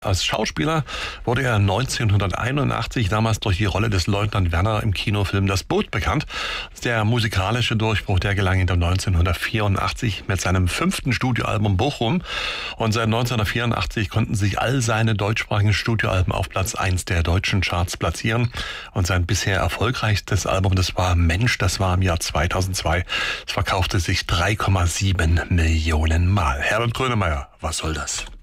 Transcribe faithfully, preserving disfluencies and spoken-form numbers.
Als Schauspieler wurde er neunzehnhunderteinundachtzig damals durch die Rolle des Leutnant Werner im Kinofilm Das Boot bekannt. Der musikalische Durchbruch, der gelang ihm dann neunzehnhundertvierundachtzig mit seinem fünften Studioalbum Bochum. Und seit neunzehnhundertvierundachtzig konnten sich all seine deutschsprachigen Studioalben auf Platz eins der deutschen Charts platzieren. Und sein bisher erfolgreichstes Album, das war Mensch, das war im Jahr zweitausendzwei. Es verkaufte sich drei Komma sieben Millionen Mal. Herbert Grönemeyer, was soll das?